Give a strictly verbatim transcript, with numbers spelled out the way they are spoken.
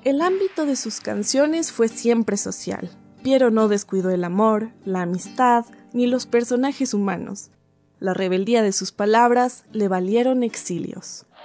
El ámbito de sus canciones fue siempre social. Piero no descuidó el amor, la amistad, ni los personajes humanos. La rebeldía de sus palabras le valieron exilios.